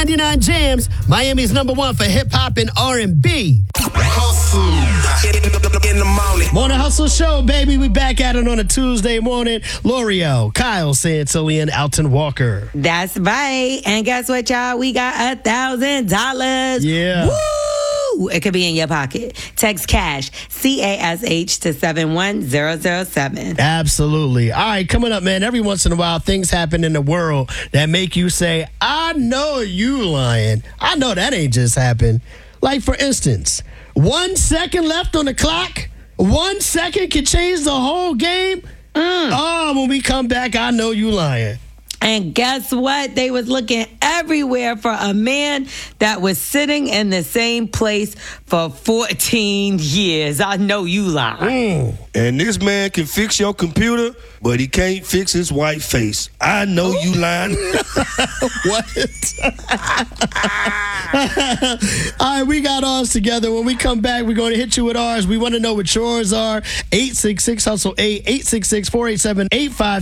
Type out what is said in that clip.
99 Jams, Miami's #1 for hip hop and R&B. In the morning. Morning Hustle Show, baby. We back at it on a Tuesday morning. L'Oreal, Kyle Santillan, Alton Walker. That's right. And guess what, y'all? We got $1,000. Yeah. Woo! It could be in your pocket. Text CASH, CASH to 71007. Absolutely. All right, coming up, man. Every once in a while, things happen in the world that make you say, I know you lying. I know that ain't just happened. Like, for instance, 1 second left on the clock. 1 second can change the whole game. Oh, when we come back, I know you lying. And guess what? They was looking everywhere for a man that was sitting in the same place for 14 years. I know you lying. And this man can fix your computer, but he can't fix his white face. I know you lying. What? All right, we got ours together. When we come back, we're going to hit you with ours. We want to know what yours are. 866-HUSTLE-8, 866-487-85.